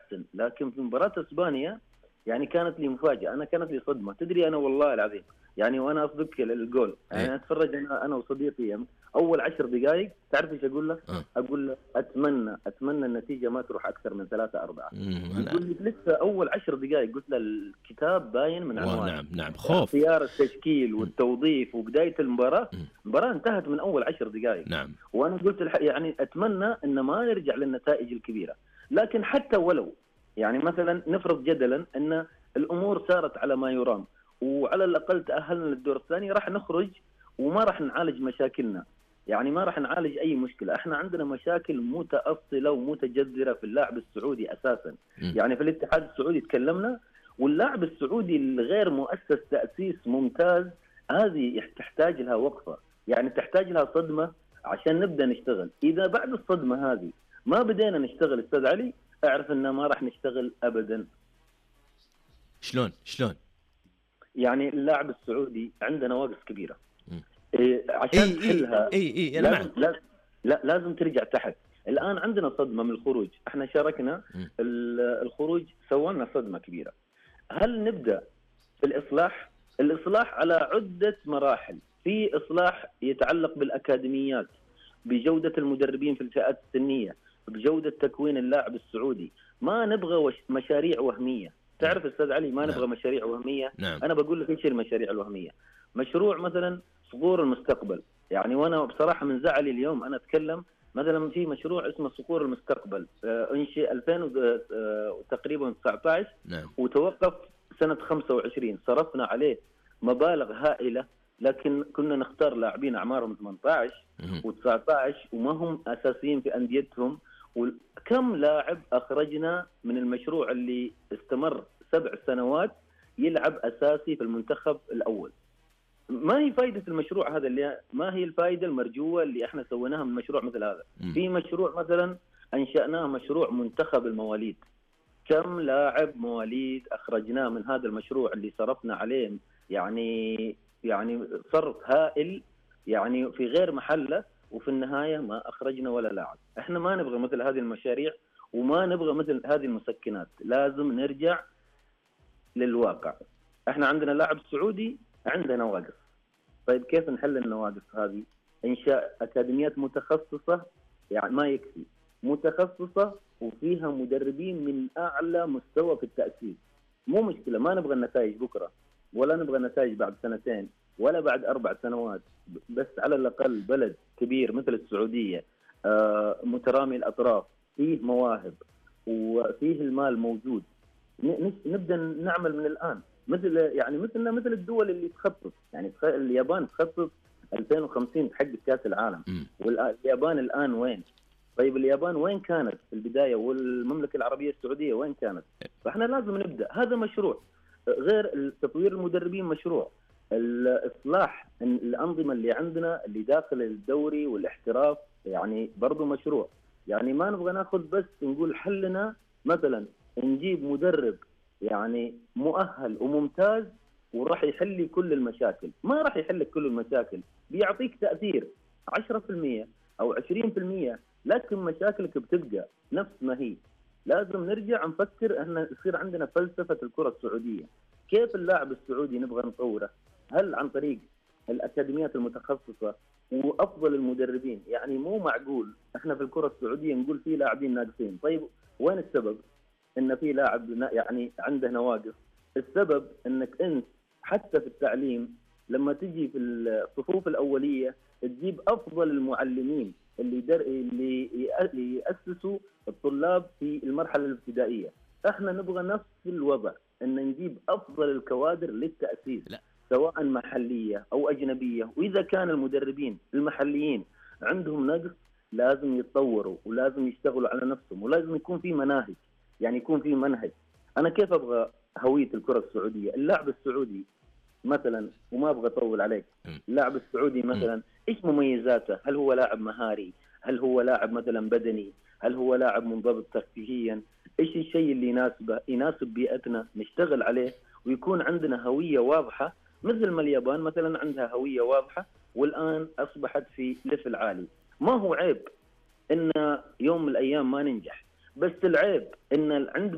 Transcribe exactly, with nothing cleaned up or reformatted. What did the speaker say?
احسن. لكن في مباراه اسبانيا يعني كانت لي مفاجاه، انا كانت لي صدمه. تدري انا والله العظيم يعني وانا اصدق الجول يعني إيه؟ اتفرج انا انا وصديقي اول عشر دقائق، تعرف ايش اقول له؟ أه. اقول له اتمنى اتمنى النتيجه ما تروح اكثر من ثلاثة أربعة. مم، أنا يقول لي لسه اول عشر دقائق. قلت له الكتاب باين من عنوانه. ونعم نعم خوف. اختيار التشكيل مم. والتوظيف وبدايه المباراه، مم. المباراه انتهت من اول عشر دقائق. نعم. وانا قلت الح... يعني اتمنى ان ما نرجع للنتائج الكبيره. لكن حتى ولو يعني مثلا نفرض جدلا ان الامور سارت على ما يرام وعلى الاقل تاهلنا للدور الثاني، راح نخرج وما راح نعالج مشاكلنا. يعني ما راح نعالج اي مشكله. احنا عندنا مشاكل متاصله ومتجذره في اللاعب السعودي اساسا. م. يعني في الاتحاد السعودي تكلمنا، واللاعب السعودي الغير مؤسس تاسيس ممتاز هذه تحتاج لها وقفه، يعني تحتاج لها صدمه عشان نبدا نشتغل. اذا بعد الصدمه هذه ما بدينا نشتغل استاذ علي، اعرف ان ما راح نشتغل ابدا. شلون شلون يعني اللاعب السعودي عنده نواقص كبيره. إيه عشان اي تحلها اي اي انا لازم, معك. لازم لا لازم ترجع تحت. الان عندنا صدمه من الخروج، احنا شاركنا م. الخروج سوالنا صدمه كبيره. هل نبدا في الاصلاح؟ الاصلاح على عده مراحل. في اصلاح يتعلق بالاكاديميات، بجوده المدربين في الفئات السنيه، بجوده تكوين اللاعب السعودي. ما نبغى وش مشاريع وهميه. تعرف استاذ علي ما نعم. نبغى مشاريع وهميه. نعم. انا بقول لك ايش المشاريع الوهميه. مشروع مثلا صقور المستقبل، يعني وانا بصراحه من زعلي اليوم انا اتكلم مثلا في مشروع اسمه صقور المستقبل، انشئ ألفين تقريبا تسعة عشر. نعم. وتوقف سنه خمسة وعشرين، صرفنا عليه مبالغ هائله، لكن كنا نختار لاعبين اعمارهم ثمانية عشر وتسعة عشر وما هم اساسيين في انديتهم. وكم لاعب اخرجنا من المشروع اللي استمر سبع سنوات يلعب اساسي في المنتخب الاول. ما هي فائدة المشروع هذا؟ اللي ما هي الفائدة المرجوة اللي احنا سويناها من مشروع مثل هذا؟ م. في مشروع مثلا انشأناه مشروع منتخب المواليد. كم لاعب مواليد اخرجناه من هذا المشروع اللي صرفنا عليه يعني يعني صرف هائل يعني في غير محله، وفي النهاية ما اخرجنا ولا لاعب. احنا ما نبغى مثل هذه المشاريع وما نبغى مثل هذه المسكنات. لازم نرجع للواقع. احنا عندنا لاعب سعودي عنده نواقص. طيب كيف نحل النواقص هذه؟ انشاء اكاديميات متخصصه، يعني ما يكفي متخصصه وفيها مدربين من اعلى مستوى في التاسيس. مو مشكله ما نبغى النتائج بكره ولا نبغى النتائج بعد سنتين ولا بعد اربع سنوات، بس على الاقل بلد كبير مثل السعوديه آه مترامي الاطراف، فيه مواهب وفيه المال موجود، نبدا نعمل من الان. مثل يعني مثلنا مثل الدول اللي تخطط، يعني اليابان تخطط ألفين وخمسين تحقق كاس العالم. واليابان الان وين؟ طيب اليابان وين كانت في البدايه؟ والمملكه العربيه السعوديه وين كانت؟ فاحنا لازم نبدا. هذا مشروع. غير تطوير المدربين مشروع. الاصلاح الانظمه اللي عندنا اللي داخل الدوري والاحتراف يعني برضو مشروع. يعني ما نبغى ناخذ بس نقول حلنا مثلا نجيب مدرب يعني مؤهل وممتاز وراح يحل لي كل المشاكل. ما راح يحل لك كل المشاكل، بيعطيك تأثير عشرة بالمئة أو عشرين بالمئة، لكن مشاكلك بتبقى نفس ما هي. لازم نرجع نفكر أن يصير عندنا فلسفة الكرة السعودية. كيف اللاعب السعودي نبغى نطوره؟ هل عن طريق الأكاديميات المتخصصة وأفضل المدربين؟ يعني مو معقول احنا في الكرة السعودية نقول في لاعبين ناقصين. طيب وين السبب؟ ان في لاعب يعني عنده نواقص. السبب انك انت حتى في التعليم لما تجي في الصفوف الاوليه تجيب افضل المعلمين اللي در... اللي ياسسوا الطلاب في المرحله الابتدائيه. احنا نبغى نفس الوضع، ان نجيب افضل الكوادر للتاسيس لا. سواء محليه او اجنبيه. واذا كان المدربين المحليين عندهم نقص لازم يتطوروا ولازم يشتغلوا على نفسهم ولازم يكون في مناهج، يعني يكون في منهج. أنا كيف أبغى هوية الكرة السعودية؟ اللاعب السعودي مثلا، وما أبغى أطول عليك، اللاعب السعودي مثلا إيش مميزاته؟ هل هو لاعب مهاري؟ هل هو لاعب مثلا بدني؟ هل هو لاعب منضبط تكتيكيا؟ إيش الشيء اللي يناسبه يناسب بيئتنا نشتغل عليه ويكون عندنا هوية واضحة، مثل ما اليابان مثلا عندها هوية واضحة والآن أصبحت في ليفل عالي. ما هو عيب إن يوم من الأيام ما ننجح، بس العيب إن عند